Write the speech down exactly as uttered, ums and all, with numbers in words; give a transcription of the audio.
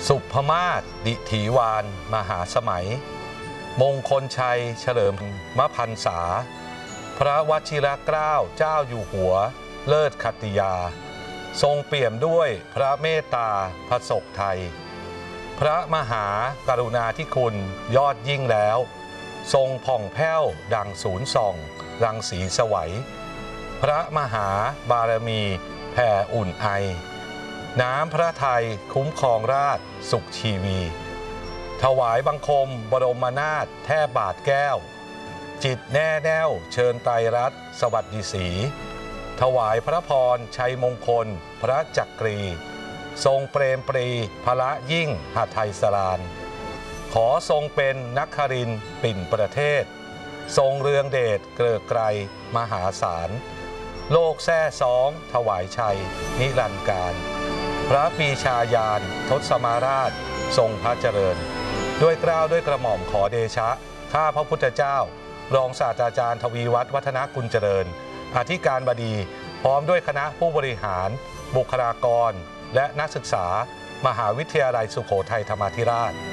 สุภมาศดิถีวานมหาสมัยมงคลชัยเฉลิมมพรรษาพระวชิรเกล้าเจ้าอยู่หัวเลิศขัตติยาทรงเปี่ยมด้วยพระเมตตาพระศกไทยพระมหากรุณาธิคุณยอดยิ่งแล้วทรงผ่องแผ้วดังศูนย์ส่องรังสีสวัยพระมหาบารมีแผ่อุ่นไอน้ำพระทัยคุ้มครองราชสุขชีวีถวายบังคมบรมนาถแทบบาทแก้วจิตแน่แน่วเชิญไตรรัตน์สวัสดิศรีถวายพระพรชัยมงคลพระจักรีทรงเปรมปรีพระยิ่งหทัยสรานขอทรงเป็นนักครินทร์ปิ่นประเทศทรงเรืองเดชเกลือไกรมหาศาลโลกแท้สองถวายชัยนิรันดร์การพระปีชาญาณทศมาราชทรงพระเจริญด้วยเกล้าด้วยกระหม่อมขอเดชะข้าพระพุทธเจ้ารองศาสตราจารย์ทวีวัฒน์วัฒนกุลเจริญอธิการบดีพร้อมด้วยคณะผู้บริหารบุคลากรและนักศึกษามหาวิทยาลัยสุโขทัยธรรมาธิราช